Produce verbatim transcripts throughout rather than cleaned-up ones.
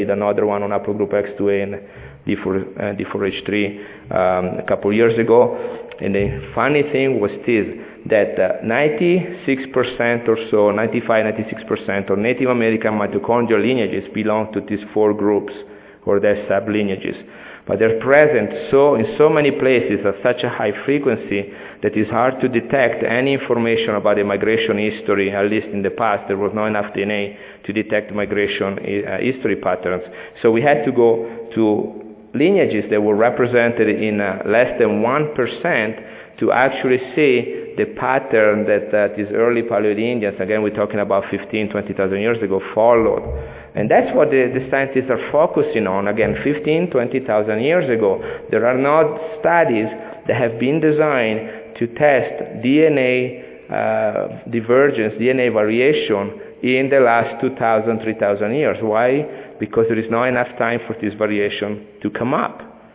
did another one on haplogroup X two A and D four H three um, a couple years ago. And the funny thing was this, that uh, ninety-six percent or so, ninety-five, ninety-six percent of Native American mitochondrial lineages belong to these four groups or their sublineages. But they're present so in so many places at such a high frequency that it's hard to detect any information about the migration history. At least in the past, there was not enough D N A to detect migration uh, history patterns. So we had to go to lineages that were represented in uh, less than one percent to actually see the pattern that uh, these early Paleo-Indians, again we're talking about fifteen, twenty thousand years ago, followed. And that's what the, the scientists are focusing on, again, fifteen, twenty thousand years ago. There are not studies that have been designed to test D N A uh, divergence, D N A variation in the last two thousand, three thousand years. Why? Because there is not enough time for this variation to come up,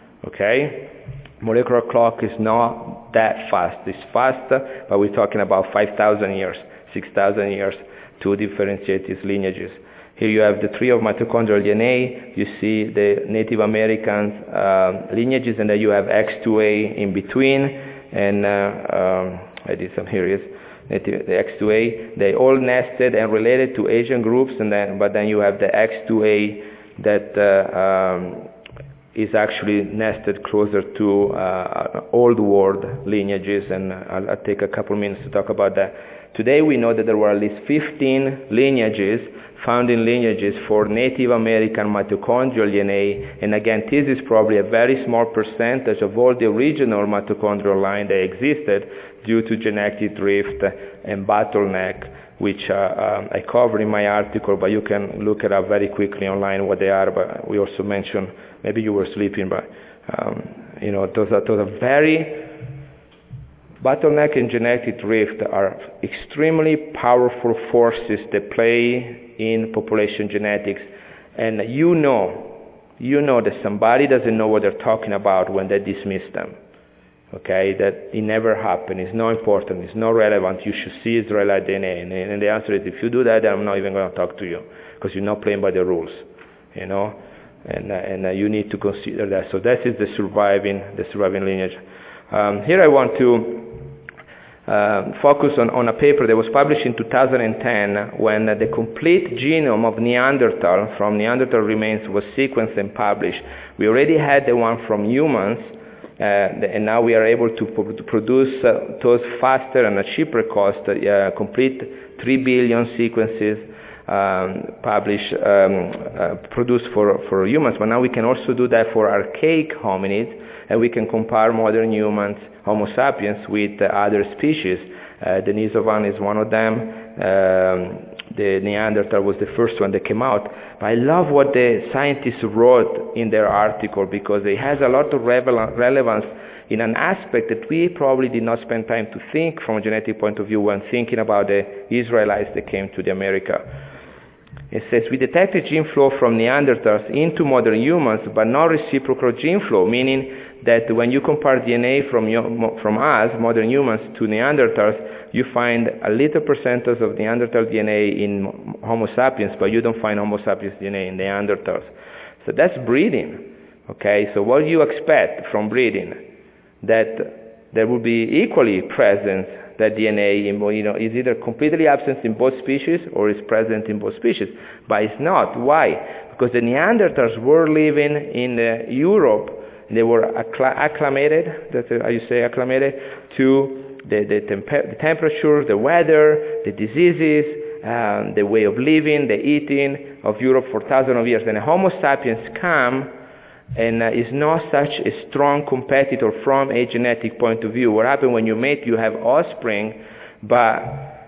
okay? Molecular clock is not that fast. It's fast, but we're talking about five thousand years, six thousand years to differentiate these lineages. Here you have the tree of mitochondrial D N A. You see the Native American uh, lineages, and then you have X two A in between. And uh, um, I did some here it is. Native, the X two A. They all nested and related to Asian groups, and then but then you have the X two A that uh, um, is actually nested closer to uh, old world lineages, and I'll, I'll take a couple minutes to talk about that. Today we know that there were at least fifteen lineages, founding lineages for Native American mitochondrial D N A, and again this is probably a very small percentage of all the original mitochondrial line that existed due to genetic drift and bottleneck, which uh, um, I cover in my article, but you can look it up very quickly online what they are. But we also mentioned, maybe you were sleeping, but um, you know, those are, those are very, bottleneck and genetic drift are extremely powerful forces that play in population genetics. And you know, you know that somebody doesn't know what they're talking about when they dismiss them. Okay, that it never happened, it's not important, it's not relevant, you should see Israelite D N A. And, and the answer is, if you do that, then I'm not even going to talk to you, because you're not playing by the rules, you know, and, uh, and uh, you need to consider that. So that is the surviving, the surviving lineage. Um, here I want to uh, focus on, on a paper that was published in two thousand ten when uh, the complete genome of Neanderthal from Neanderthal remains was sequenced and published. We already had the one from humans, Uh, and now we are able to, to produce uh, those faster and at cheaper cost, uh, complete three billion sequences um, published, um, uh, produced for, for humans. But now we can also do that for archaic hominids, and we can compare modern humans, Homo sapiens, with uh, other species. Uh, Denisovan is one of them. Um, the Neanderthal was the first one that came out. But I love what the scientists wrote in their article, because it has a lot of relevance in an aspect that we probably did not spend time to think from a genetic point of view when thinking about the Israelites that came to the America. It says, we detected gene flow from Neanderthals into modern humans, but not reciprocal gene flow, meaning that when you compare D N A from, from us, modern humans, to Neanderthals, you find a little percentage of Neanderthal D N A in Homo sapiens, but you don't find Homo sapiens D N A in Neanderthals. So that's breeding, okay? So what do you expect from breeding? That there will be equally present, that D N A in, you know, is either completely absent in both species or is present in both species. But it's not. Why? Because the Neanderthals were living in uh, Europe. They were accl- acclimated, that's how you say acclimated, to the, the, temper- the temperature, the weather, the diseases, um, the way of living, the eating of Europe for thousands of years. And Homo sapiens come and uh, is not such a strong competitor from a genetic point of view. What happens when you mate, you have offspring, but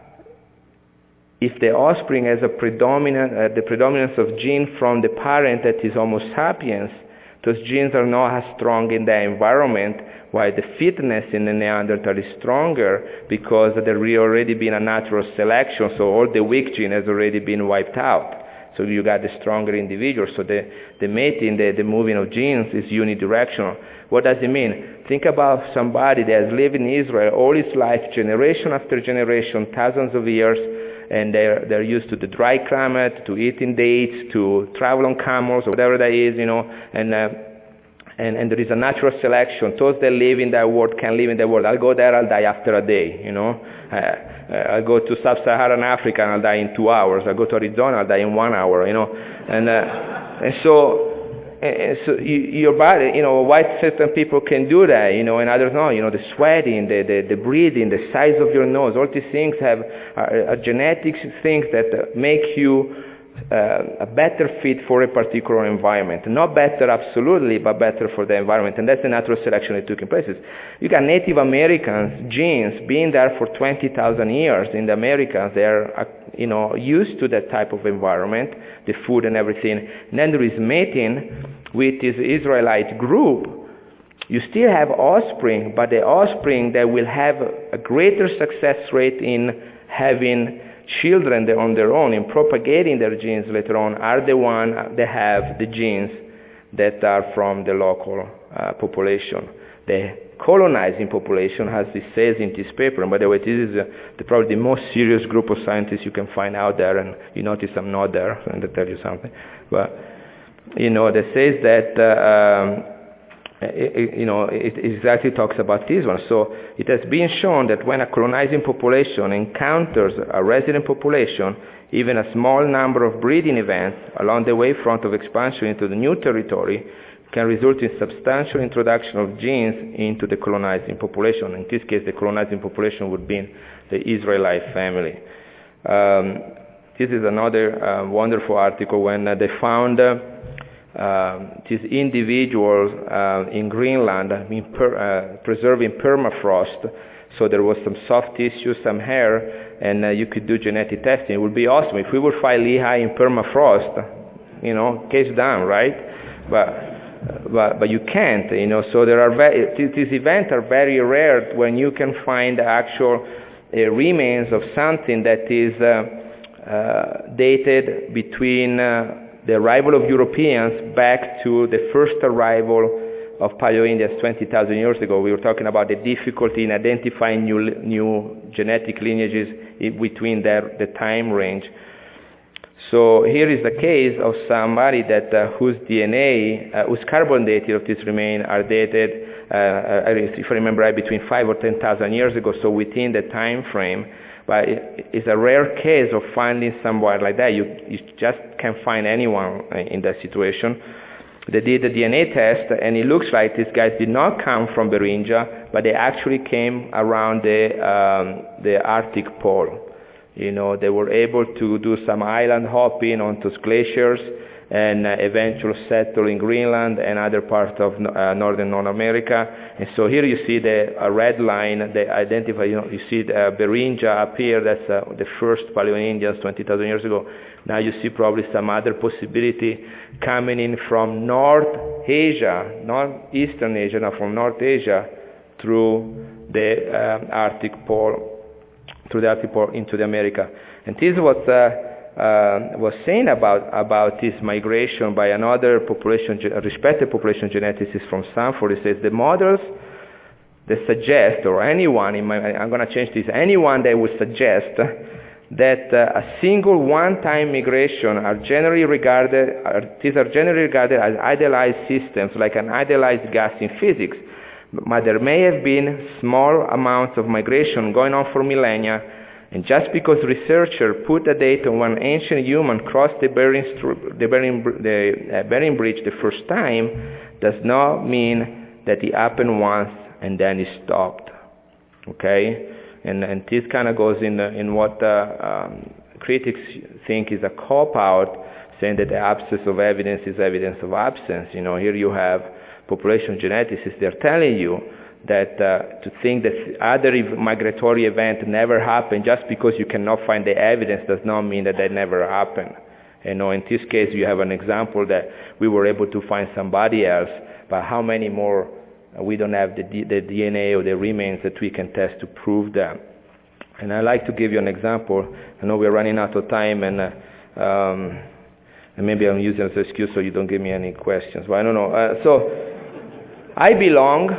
if the offspring has a predominant, uh, the predominance of gene from the parent that is Homo sapiens, those genes are not as strong in the environment, while the fitness in the Neanderthal is stronger because there has already been a natural selection, so all the weak gene has already been wiped out. So you got the stronger individual. So the, the mating, the, the moving of genes is unidirectional. What does it mean? Think about somebody that has lived in Israel all his life, generation after generation, thousands of years, and they're, they're used to the dry climate, to eating dates, to travel on camels, or whatever that is, you know, and, uh, and, and there is a natural selection. Those that live in that world can live in that world. I'll go there, I'll die after a day, you know. Uh, I'll go to sub-Saharan Africa and I'll die in two hours. I'll go to Arizona, I'll die in one hour, you know. And, uh, and so, and so you, your body, you know, why certain people can do that, you know, and others not. You know, the sweating, the, the, the breathing, the size of your nose, all these things have are, are genetic things that uh, make you uh, a better fit for a particular environment. Not better absolutely, but better for the environment. And that's the natural selection that took in place. You got Native Americans, genes, being there for twenty thousand years in the Americas. They're, uh, you know, used to that type of environment, the food and everything. And then there is mating with this Israelite group. You still have offspring, but the offspring that will have a greater success rate in having children on their own, in propagating their genes later on, are the ones that have the genes that are from the local uh, population. The colonizing population, as it says in this paper, and by the way, this is uh, the, probably the most serious group of scientists you can find out there, and you notice I'm not there, and to tell you something. But, you know, that says that, uh, um, it, it, you know, it exactly talks about this one. So it has been shown that when a colonizing population encounters a resident population, even a small number of breeding events along the wavefront of expansion into the new territory can result in substantial introduction of genes into the colonizing population. In this case, the colonizing population would be the Israelite family. Um, this is another uh, wonderful article when uh, they found uh, uh, these individuals uh, in Greenland in per, uh, preserving permafrost. So there was some soft tissue, some hair, and uh, you could do genetic testing. It would be awesome. If we would find Lehi in permafrost, you know, case done, right? But But, but you can't, you know, so there are very, these events are very rare when you can find actual uh, remains of something that is uh, uh, dated between uh, the arrival of Europeans back to the first arrival of Paleo-Indians twenty thousand years ago. We were talking about the difficulty in identifying new, new genetic lineages in between their, the time range. So here is the case of somebody that uh, whose D N A, uh, whose carbon dating of this remain are dated, uh, if I remember right, between five or ten thousand years ago, so within the time frame. But it, it's a rare case of finding someone like that. You, you just can't find anyone in that situation. They did the D N A test, and it looks like these guys did not come from Beringia, but they actually came around the, um, the Arctic pole. You know, they were able to do some island hopping onto glaciers and uh, eventually settle in Greenland and other parts of uh, northern North America. And so here you see the a red line that identify, you know, you see the, uh, Beringia up here, that's uh, the first Paleo-Indians twenty thousand years ago. Now you see probably some other possibility coming in from North Asia, not Eastern Asia, no, from North Asia through the uh, Arctic pole. through the Arctic pole into the America. And this was uh, uh, was saying about about this migration by another population, a respected population geneticist from Stanford. He says the models that suggest, or anyone, in my, I'm going to change this, anyone that would suggest that uh, a single one-time migration are generally regarded, are, these are generally regarded as idealized systems, like an idealized gas in physics. But there may have been small amounts of migration going on for millennia, and just because researchers put the date on when ancient human crossed the Bering, the Bering, the, uh, Bering Bridge the first time does not mean that it happened once and then it stopped. Okay? And, and this kind of goes in, uh, in what uh, um, critics think is a cop-out, saying that the absence of evidence is evidence of absence. You know, here you have population geneticists, they're telling you that uh, to think that other migratory events never happen just because you cannot find the evidence does not mean that they never happen. You know, in this case, you have an example that we were able to find somebody else, but how many more? Uh, we don't have the, D- the D N A or the remains that we can test to prove that. And I'd like to give you an example. I know we're running out of time, and uh, um, and maybe I'm using it as an excuse so you don't give me any questions, but I don't know. Uh, so. I belong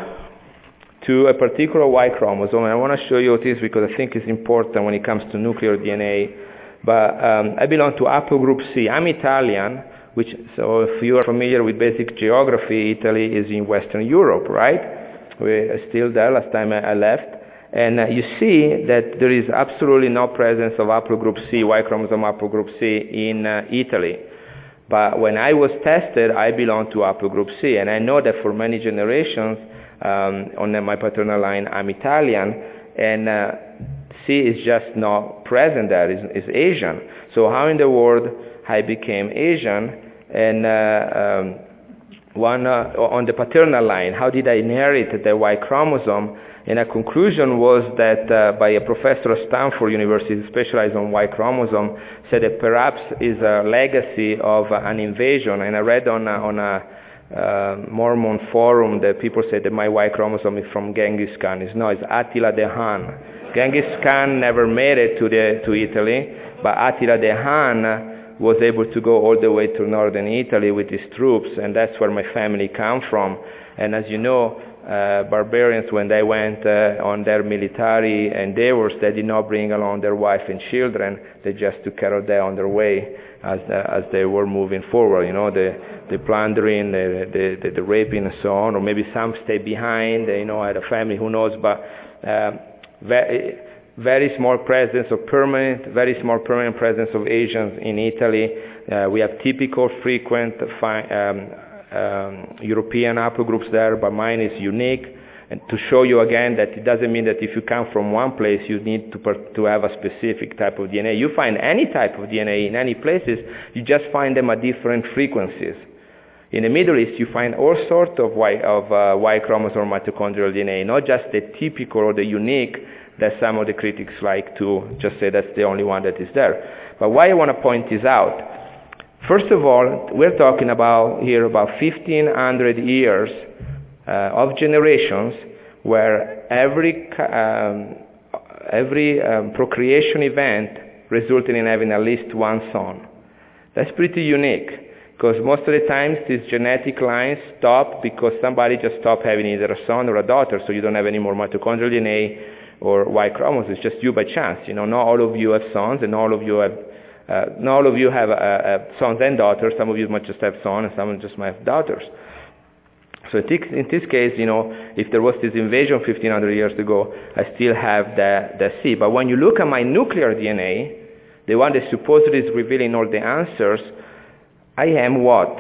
to a particular Y chromosome, and I want to show you this because I think it's important when it comes to nuclear D N A. But um, I belong to haplogroup C. I'm Italian, which, so if you are familiar with basic geography, Italy is in Western Europe, right? We're still there, last time I left. And uh, you see that there is absolutely no presence of haplogroup C, Y chromosome haplogroup C in uh, Italy. But when I was tested, I belong to haplogroup C. And I know that for many generations, um, on my paternal line, I'm Italian, and uh, C is just not present there, it's, it's Asian. So how in the world I became Asian? And uh, um, one uh, on the paternal line, how did I inherit the Y chromosome? And a conclusion was that uh, by a professor at Stanford University specialized on Y chromosome, said that perhaps is a legacy of uh, an invasion. And I read on a, on a uh, Mormon forum that people said that my Y chromosome is from Genghis Khan. It's no, it's Attila the Hun. Genghis Khan never made it to, the, to Italy, but Attila the Hun was able to go all the way to northern Italy with his troops, and that's where my family come from. And as you know, Uh, barbarians, when they went uh, on their military endeavors, they did not bring along their wife and children. They just took care of them on their way as uh, as they were moving forward. You know, the the plundering, the, the the the raping, and so on. Or maybe some stayed behind. You know, had a family. Who knows? But uh, very very small presence of permanent, very small permanent presence of Asians in Italy. Uh, we have typical, frequent. Fi- um, Um, European haplogroups there, but mine is unique. And to show you again that it doesn't mean that if you come from one place you need to, per- to have a specific type of D N A. You find any type of D N A in any places, you just find them at different frequencies. In the Middle East you find all sorts of Y, of, uh, Y chromosome mitochondrial D N A, not just the typical or the unique that some of the critics like to just say that's the only one that is there. But why I want to point this out, first of all, we're talking about here about fifteen hundred years uh, of generations where every um, every um, procreation event resulted in having at least one son. That's pretty unique, because most of the times these genetic lines stop because somebody just stopped having either a son or a daughter, so you don't have any more mitochondrial D N A or Y chromosomes. It's just you by chance. You know, not all of you have sons, and all of you have Uh, not all of you have uh, uh, sons and daughters. Some of you might just have sons, and some just might have daughters. So in this, in this case, you know, if there was this invasion fifteen hundred years ago, I still have the, the C. But when you look at my nuclear D N A, the one that supposedly is revealing all the answers, I am what?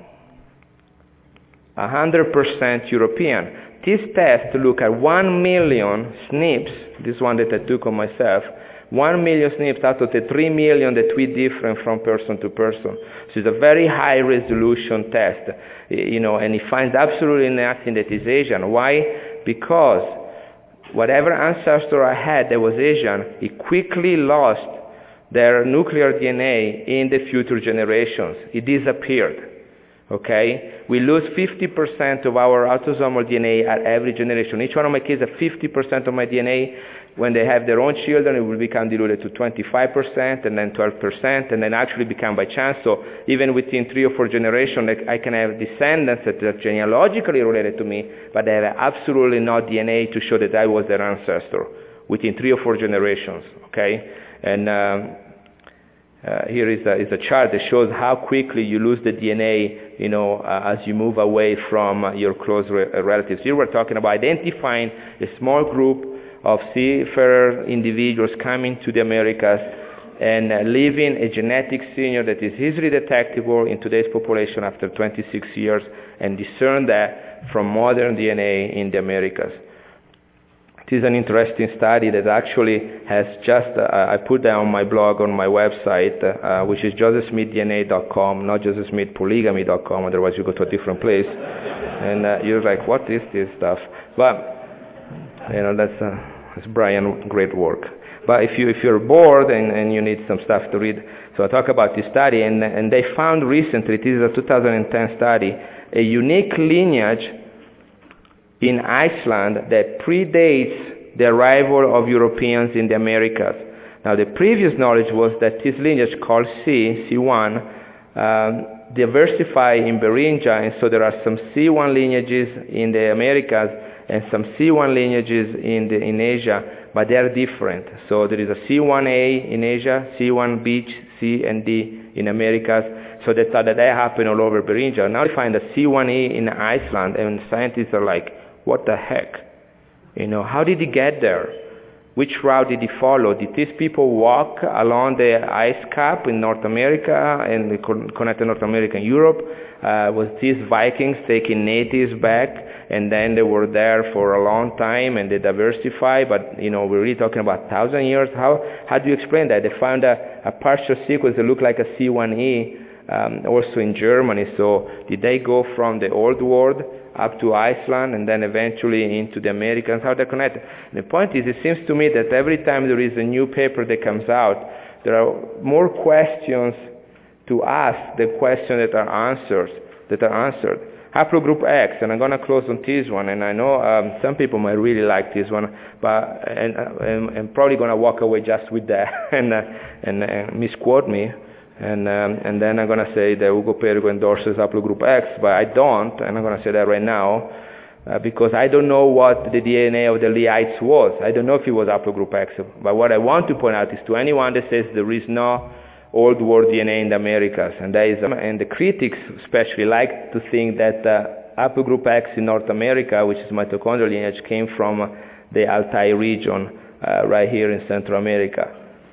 one hundred percent European. This test look at one million S N Ps, this one that I took on myself, one million S N Ps out of the three million that we different from person to person. So it's a very high resolution test, you know, and it finds absolutely nothing that is Asian. Why? Because whatever ancestor I had that was Asian, it quickly lost their nuclear D N A in the future generations. It disappeared. Okay? We lose fifty percent of our autosomal D N A at every generation. Each one of my kids have fifty percent of my D N A. When they have their own children, it will become diluted to twenty-five percent and then twelve percent, and then actually become by chance. So even within three or four generations, I can have descendants that are genealogically related to me, but they have absolutely no D N A to show that I was their ancestor within three or four generations. Okay? And um, uh, here is a, is a chart that shows how quickly you lose the D N A, you know, uh, as you move away from uh, your close re- relatives. Here we're talking about identifying a small group of seafarer individuals coming to the Americas and uh, leaving a genetic signature that is easily detectable in today's population after twenty-six years, and discern that from modern D N A in the Americas. It is an interesting study that actually has just, uh, I put that on my blog, on my website, uh, which is joseph smith D N A dot com, not joseph smith polygamy dot com, otherwise you go to a different place. And uh, you're like, what is this stuff? But, you know, that's... Uh, It's Brian, great work. But if, you, if you're bored and, and you need some stuff to read, so I talk about this study, and, and they found recently, this is a two thousand ten study, a unique lineage in Iceland that predates the arrival of Europeans in the Americas. Now the previous knowledge was that this lineage called C, C one, um, diversify in Beringia, and so there are some C one lineages in the Americas, and some C one lineages in, the, in Asia, but they are different. So there is a C one A in Asia, C one B, C and D in Americas. So they thought that that happened all over Beringia. Now they find a C one E in Iceland, and scientists are like, what the heck? You know, how did he get there? Which route did he follow? Did these people walk along the ice cap in North America and connected North America and Europe? Uh, was these Vikings taking natives back, and then they were there for a long time and they diversified? But you know, we're really talking about a thousand years. How how do you explain that? They found a, a partial sequence that looked like a C one E um, also in Germany. So did they go from the old world up to Iceland and then eventually into the Americas? How they're connected? The point is, it seems to me that every time there is a new paper that comes out, there are more questions to ask than questions that are answers that are answered. Haplogroup X, and I'm going to close on this one, and I know um, some people might really like this one, but and, and, and probably going to walk away just with that and, uh, and, and misquote me. And um, and then I'm going to say that Ugo Perego endorses Haplogroup X, but I don't, and I'm going to say that right now, uh, because I don't know what the D N A of the Lehites was. I don't know if it was Haplogroup X, but what I want to point out is to anyone that says there is no old world D N A in the Americas, and that is, um, and the critics especially like to think that uh, Haplogroup X in North America, which is mitochondrial lineage, came from the Altai region uh, right here in Central America.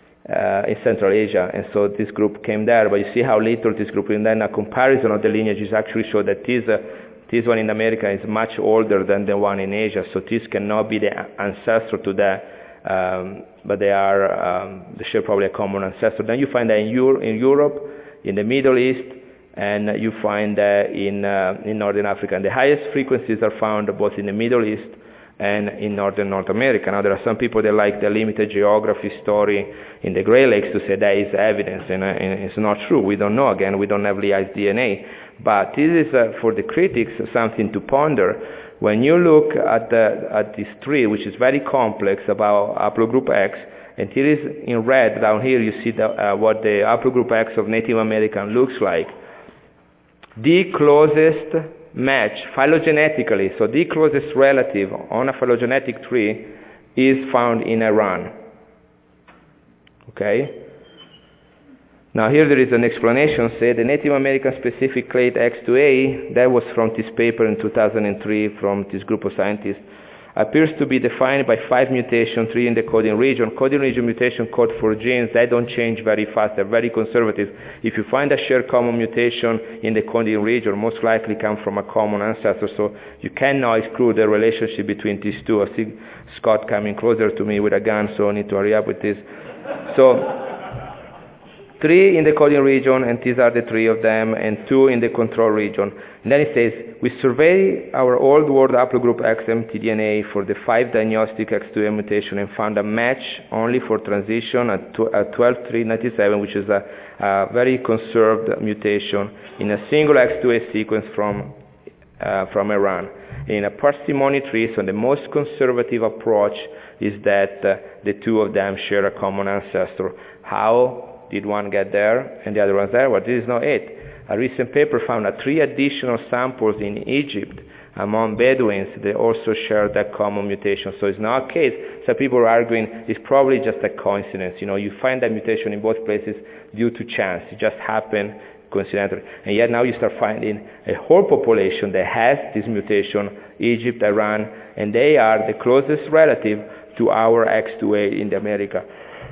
Uh, in Central Asia, and so this group came there, but you see how little this group, and then a comparison of the lineages actually show that this, uh, this one in America is much older than the one in Asia, so this cannot be the ancestor to that, um, but they are, um, they share probably a common ancestor. Then you find that in, Euro- in Europe, in the Middle East, and you find that in, uh, in Northern Africa, and the highest frequencies are found both in the Middle East and in northern North America. Now there are some people that like the limited geography story in the Great Lakes to say that is evidence, and, uh, and it's not true. We don't know. Again, we don't have Lehi's D N A. But this is, uh, for the critics, something to ponder. When you look at, the, at this tree, which is very complex about Haplogroup X, and here is in red down here, you see the, uh, what the Haplogroup X of Native American looks like. The closest match phylogenetically, so the closest relative on a phylogenetic tree is found in Iran. Okay? Now here there is an explanation, say the Native American specific clade X two A, that was from this paper in two thousand three from this group of scientists, appears to be defined by five mutations, three in the coding region. Coding region mutation code for genes, they don't change very fast, they're very conservative. If you find a shared common mutation in the coding region, most likely come from a common ancestor, so you cannot exclude the relationship between these two. I see Scott coming closer to me with a gun, so I need to hurry up with this. So, three in the coding region, and these are the three of them, and two in the control region. And then it says, we survey our old world haplogroup X M T D N A for the five diagnostic X two A mutation and found a match only for transition at twelve three ninety-seven, which is a, a very conserved mutation in a single X two A sequence from, uh, from Iran. In a parsimony tree, so the most conservative approach is that uh, the two of them share a common ancestor. How did one get there and the other one's there? Well, this is not it. A recent paper found that three additional samples in Egypt among Bedouins, they also share that common mutation. So it's not a case. Some people are arguing it's probably just a coincidence. You know, you find that mutation in both places due to chance. It just happened coincidentally. And yet now you start finding a whole population that has this mutation, Egypt, Iran, and they are the closest relative to our X two A in the America.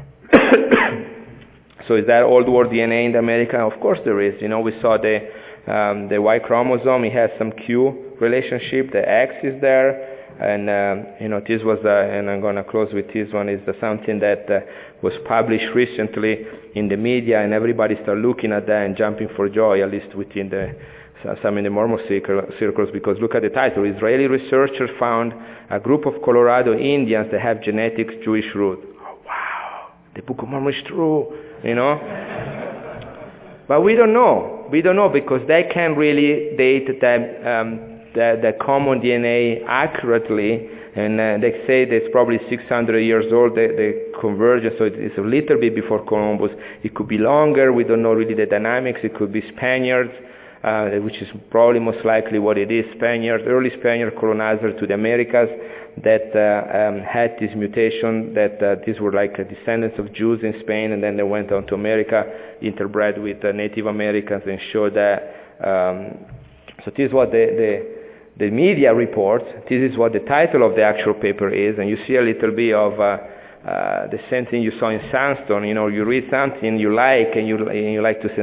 So is that old world D N A in the America? Of course there is. You know, we saw the um, the Y chromosome. It has some Q relationship. The X is there, and um, you know, this was, uh, and I'm going to close with this one. Is uh, something that uh, was published recently in the media, and everybody started looking at that and jumping for joy, at least within the some in the Mormon circles, because look at the title. Israeli researchers found a group of Colorado Indians that have genetics Jewish root. Oh, wow, the Book of Mormon is true. You know, but we don't know. We don't know because they can't really date the, um, the, the common D N A accurately, and uh, they say that it's probably six hundred years old, the, the convergence, so it's a little bit before Columbus. It could be longer. We don't know really the dynamics. It could be Spaniards. uh, which is probably most likely what it is, Spaniards, early Spaniard colonizers to the Americas that uh, um, had this mutation, that uh, these were like uh, descendants of Jews in Spain, and then they went on to America, interbred with uh, Native Americans, and showed that. Um, so this is what the, the, the media reports. This is what the title of the actual paper is, and you see a little bit of uh, uh, the same thing you saw in Sandstone. You know, you read something you like, and you, and you like to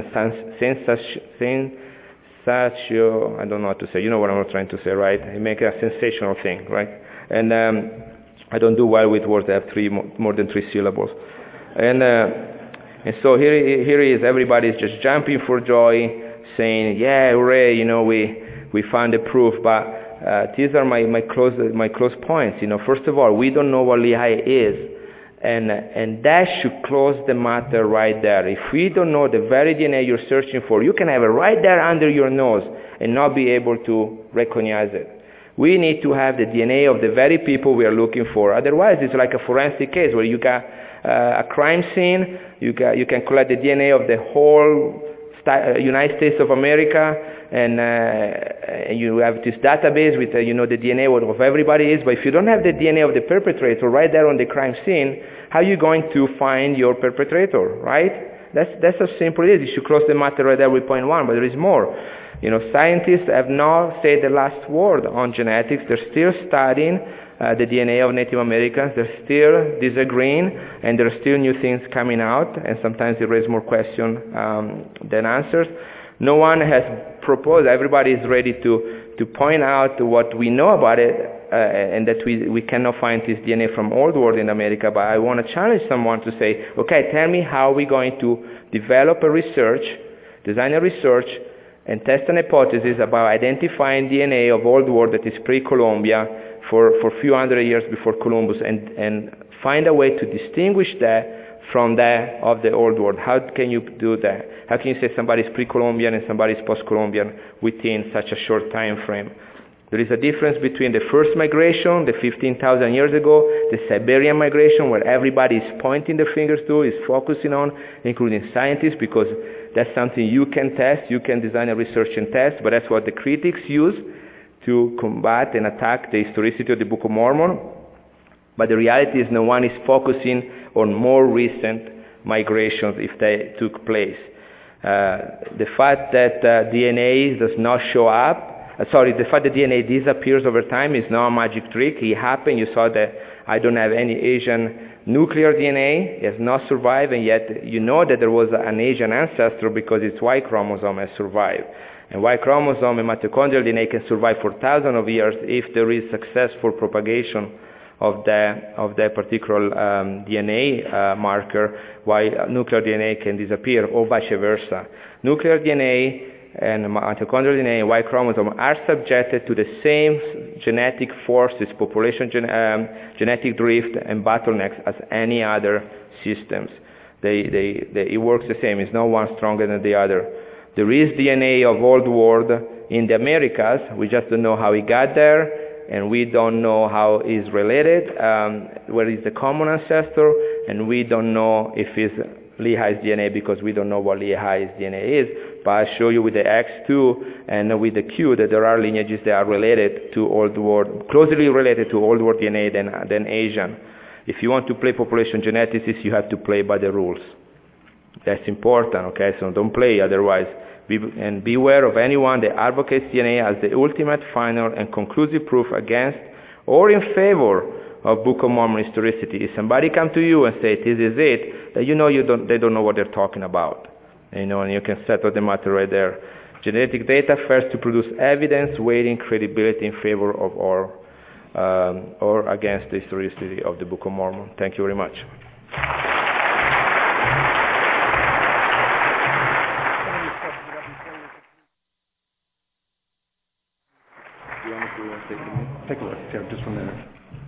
sensation. Such, uh, I don't know what to say. You know what I'm trying to say, right? You make a sensational thing, right? And um, I don't do well with words that have three more than three syllables. And uh, and so here here is everybody's just jumping for joy, saying, "Yeah, hooray! You know, we we found the proof." But uh, these are my my close my close points. You know, first of all, we don't know what Lehi is. And, and that should close the matter right there. If we don't know the very D N A you're searching for, you can have it right there under your nose and not be able to recognize it. We need to have the D N A of the very people we are looking for. Otherwise, it's like a forensic case where you got uh, a crime scene, you, got, you can collect the D N A of the whole st- United States of America, and, uh, and you have this database with, uh, you know, the D N A of everybody is, but if you don't have the D N A of the perpetrator right there on the crime scene, how are you going to find your perpetrator, right? That's, that's how simple it is. You should close the matter right there with point one, but there is more. You know, scientists have not said the last word on genetics. They're still studying uh, the D N A of Native Americans. They're still disagreeing, and there are still new things coming out, and sometimes they raise more questions um, than answers. No one has proposed. Everybody is ready to, to point out what we know about it, uh, and that we, we cannot find this D N A from Old World in America. But I want to challenge someone to say, okay, tell me how we're going to develop a research, design a research, and test an hypothesis about identifying D N A of Old World that is pre-Columbia for, for a few hundred years before Columbus, and, and find a way to distinguish that from that of the Old World. How can you do that? How can you say somebody is pre-Columbian and somebody is post-Columbian within such a short time frame? There is a difference between the first migration, the fifteen thousand years ago, the Siberian migration, where everybody is pointing their fingers to, is focusing on, including scientists, because that's something you can test, you can design a research and test, but that's what the critics use to combat and attack the historicity of the Book of Mormon. But the reality is no one is focusing on more recent migrations if they took place. Uh, the fact that uh, D N A does not show up, uh, sorry, the fact that D N A disappears over time is not a magic trick. It happened. You saw that I don't have any Asian nuclear D N A. It has not survived, and yet you know that there was an Asian ancestor because its Y chromosome has survived. And Y chromosome and mitochondrial D N A can survive for thousands of years if there is successful propagation of that of that particular um, D N A uh, marker, while nuclear D N A can disappear, or vice versa. Nuclear D N A and mitochondrial D N A and Y chromosome are subjected to the same genetic forces, population gen- um, genetic drift and bottlenecks as any other systems. They, they, they, it works the same. It's not one stronger than the other. There is D N A of Old World in the Americas. We just don't know how it got there, and we don't know how it's related, um, where is the common ancestor, and we don't know if it's Lehi's D N A because we don't know what Lehi's D N A is. But I show you with the X two and with the Q that there are lineages that are related to Old World, closely related to Old World D N A than, than Asian. If you want to play population geneticists, you have to play by the rules. That's important, okay? So don't play otherwise. Be, and beware of anyone that advocates D N A as the ultimate, final, and conclusive proof against or in favor of Book of Mormon historicity. If somebody come to you and say, this is it, then you know you don't, they don't know what they're talking about. You know, and you can settle the matter right there. Genetic data first to produce evidence weighing credibility in favor of or, um, or against the historicity of the Book of Mormon. Thank you very much. Take a look, Tim, just one minute.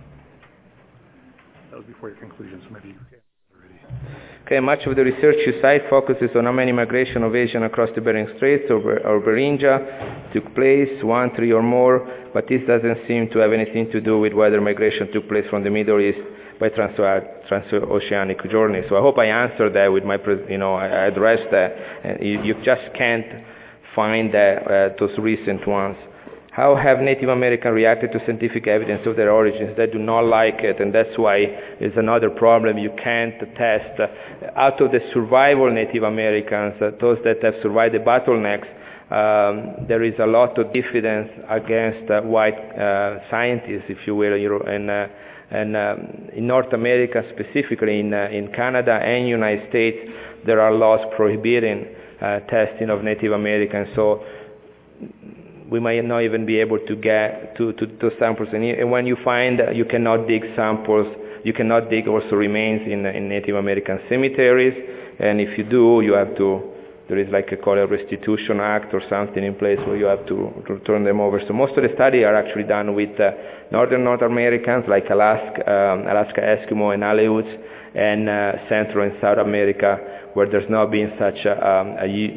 That was before your conclusion, so maybe you can already. Okay, much of the research you cite focuses on how many migration of Asians across the Bering Straits or, or Beringia took place, one, three, or more, but this doesn't seem to have anything to do with whether migration took place from the Middle East by trans- transoceanic journey. So I hope I answered that with my, you know, I addressed that. And you, you just can't find that, uh, those recent ones. How have Native Americans reacted to scientific evidence of their origins? They do not like it, and that's why it's another problem. You can't test. Uh, out of the survival Native Americans, uh, those that have survived the bottlenecks, um, there is a lot of diffidence against uh, white uh, scientists, if you will, and, uh, and um, in North America specifically, in, uh, in Canada and United States, there are laws prohibiting uh, testing of Native Americans. So we might not even be able to get to, to, to samples. And, and when you find that you cannot dig samples, you cannot dig also remains in, in Native American cemeteries. And if you do, you have to, there is like a called a restitution act or something in place where you have to, to turn them over. So most of the studies are actually done with uh, Northern North Americans like Alaska, um, Alaska Eskimo and Aleuts, and uh, Central and South America, where there's not been such a, um,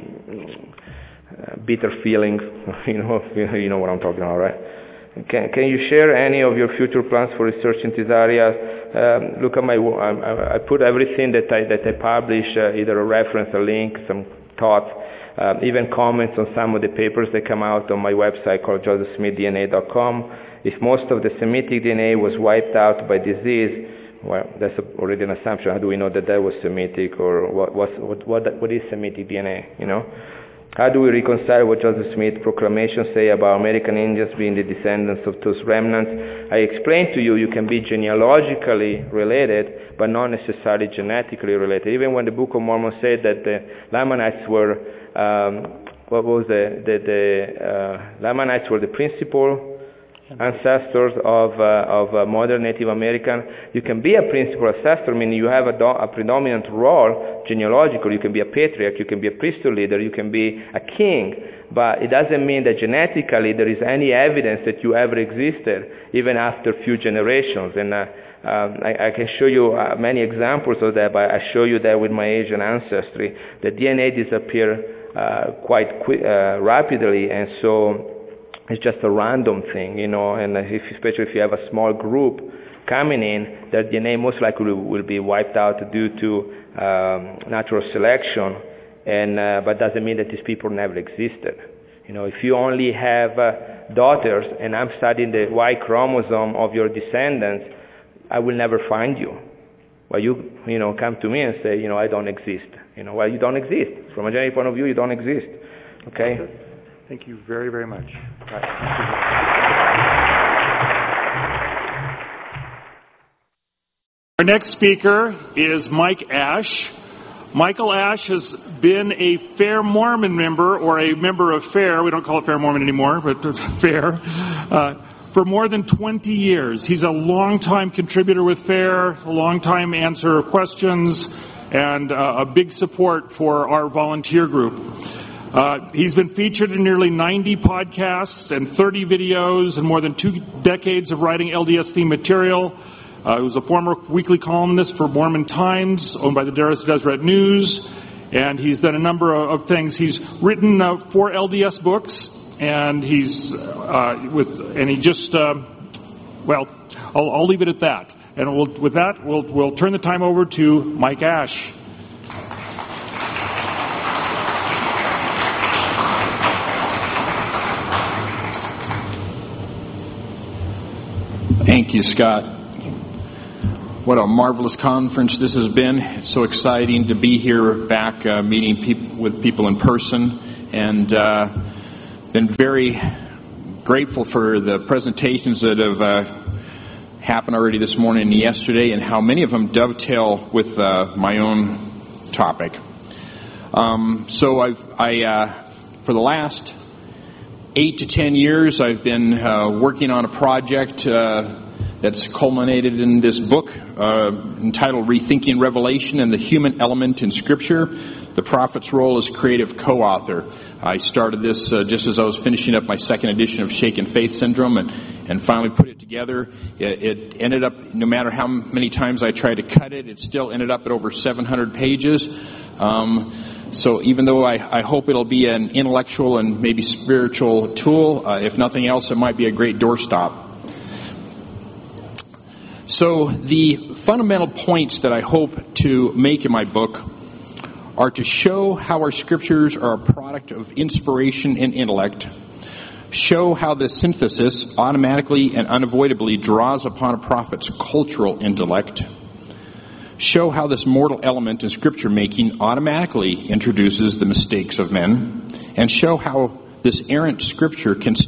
a Uh, bitter feeling, you know, you know what I'm talking about, right? Can, can you share any of your future plans for research in this area? Um, look at my, I, I put everything that I that I publish, uh, either a reference, a link, some thoughts, uh, even comments on some of the papers that come out on my website called joseph smith d n a dot com. If most of the Semitic D N A was wiped out by disease, well, that's already an assumption. How do we know that that was Semitic, or what what what, what is Semitic D N A? You know. How do we reconcile what Joseph Smith's proclamations say about American Indians being the descendants of those remnants? I explained to you you can be genealogically related, but not necessarily genetically related. Even when the Book of Mormon said that the Lamanites were, um, what was the, the, the uh, Lamanites were the principal ancestors of uh, of uh, modern Native American. You can be a principal ancestor, meaning you have a, do- a predominant role genealogical. You can be a patriarch, you can be a priesthood leader, you can be a king, but it doesn't mean that genetically there is any evidence that you ever existed, even after a few generations. And uh, um, I, I can show you uh, many examples of that, but I show you that with my Asian ancestry. The D N A disappeared uh, quite qui- uh, rapidly, and so it's just a random thing, you know, and if, especially if you have a small group coming in, their D N A most likely will be wiped out due to um, natural selection, and uh, but doesn't mean that these people never existed. You know, if you only have uh, daughters and I'm studying the Y chromosome of your descendants, I will never find you. Well, you, you know, come to me and say, you know, I don't exist. You know, well, you don't exist. From a genetic point of view, you don't exist. Okay? Thank you very, very much. Our next speaker is Mike Ash. Michael Ash has been a Fair Mormon member, or a member of Fair, we don't call it Fair Mormon anymore, but Fair, uh, for more than twenty years. He's a longtime contributor with Fair, a longtime answer of questions, and uh, a big support for our volunteer group. Uh, he's been featured in nearly ninety podcasts and thirty videos and more than two decades of writing L D S-themed material. Uh, he was a former weekly columnist for Mormon Times, owned by the Deseret News, and he's done a number of, of things. He's written uh, four L D S books, and he's uh, with, and he just, uh, well, I'll, I'll leave it at that. And we'll, with that, we'll we'll turn the time over to Mike Ash. Thank you, Scott. What a marvelous conference this has been. It's so exciting to be here back uh, meeting people with people in person, and uh, been very grateful for the presentations that have uh, happened already this morning and yesterday, and how many of them dovetail with uh, my own topic. Um, so I've, I, uh, for the last eight to ten years, I've been uh, working on a project uh, that's culminated in this book uh, entitled Rethinking Revelation and the Human Element in Scripture, the Prophet's Role as Creative Co-Author. I started this uh, just as I was finishing up my second edition of Shaken Faith Syndrome, and, and finally put it together. It, it ended up, no matter how many times I tried to cut it, it still ended up at over seven hundred pages. Um, So even though I, I hope it'll be an intellectual and maybe spiritual tool, uh, if nothing else, it might be a great doorstop. So the fundamental points that I hope to make in my book are to show how our scriptures are a product of inspiration and intellect, show how this synthesis automatically and unavoidably draws upon a prophet's cultural intellect, show how this mortal element in scripture making automatically introduces the mistakes of men, and show how this errant scripture can